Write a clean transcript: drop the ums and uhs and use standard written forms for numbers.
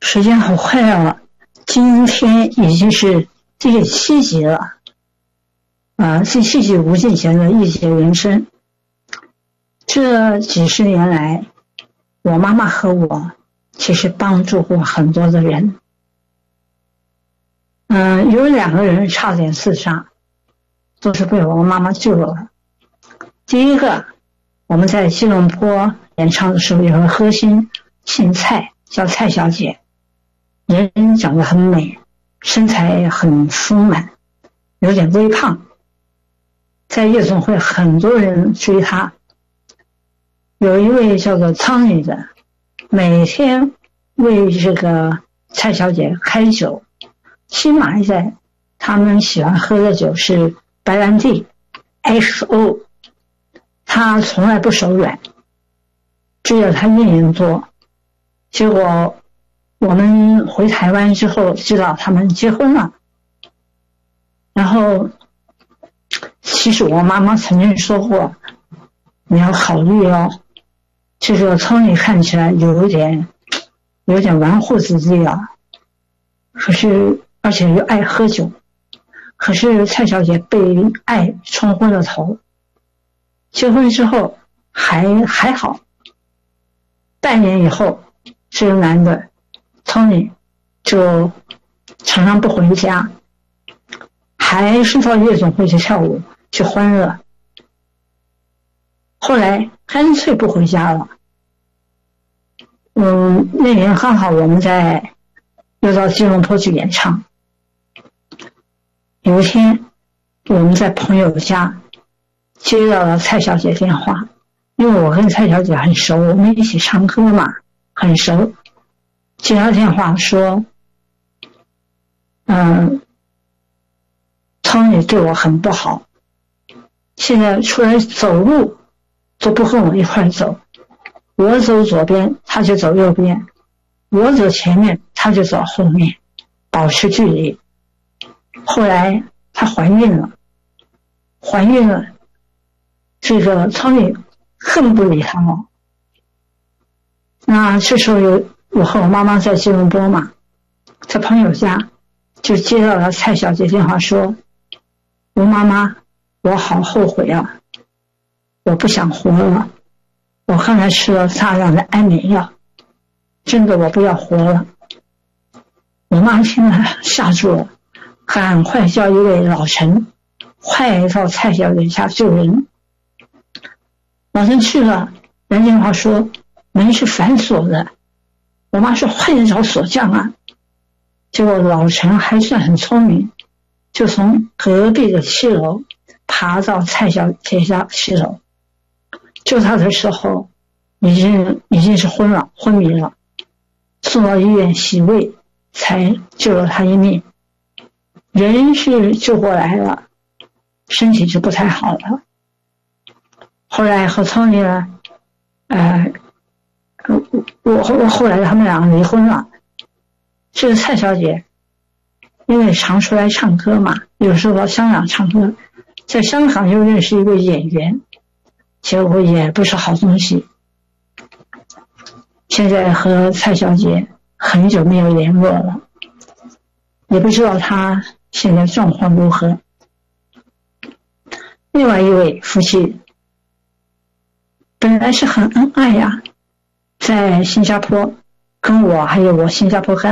时间好快啊，今天已经是第7集了第7集吴敬贤的一节人生。这几十年来，我妈妈和我其实帮助过很多的人。有2个人差点自杀，都是被我妈妈救了。第一个，我们在吉隆坡演唱的时候，有个歌星姓蔡，叫蔡小姐，人长得很美，身材很丰满，有点微胖，在夜总会很多人追她。有一位叫做苍女的，每天为这个蔡小姐开酒，起码在他们喜欢喝的酒是白兰地 XO， 她从来不手软，只有她愿意做。结果我们回台湾之后知道他们结婚了，然后其实我妈妈曾经说过，你要考虑哦，这个聪女看起来有点纨绔子弟啊，可是而且又爱喝酒，可是蔡小姐被爱冲昏了头。结婚之后还好，半年以后，这个男的聪女就常常不回家，还是到夜总会去跳舞去欢乐，后来干脆不回家了。那年刚好我们又到吉隆坡去演唱，有一天我们在朋友家接到了蔡小姐电话，因为我跟蔡小姐很熟，我们一起唱歌嘛，很熟。接到电话说聪女对我很不好，现在出来走路都不跟我一块走，我走左边他就走右边，我走前面他就走后面，保持距离。后来她怀孕了，这个聪女更不理她了。那这时候我和我妈妈在吉隆坡嘛，在朋友家就接到了蔡小姐电话说，吴妈妈，我好后悔啊，我不想活了，我刚才吃了大量的安眠药，真的我不要活了。我妈听了吓住了，赶快叫一位老陈快到蔡小姐家救人。老陈去了，来电话说门是反锁的，我妈说快点找锁匠啊。结果老陈还算很聪明，就从隔壁的7楼爬到蔡小姐家7楼，救她的时候已经是昏迷了，送到医院洗胃才救了她一命。人是救过来了，身体就不太好了。后来和聪女呢，我后来他们2个离婚了。这个蔡小姐因为常出来唱歌嘛，有时候到香港唱歌，在香港又认识一个演员，结果也不是好东西。现在和蔡小姐很久没有联络了，也不知道她现在状况如何。另外一位夫妻本来是很恩爱呀，在新加坡跟我还有我新加坡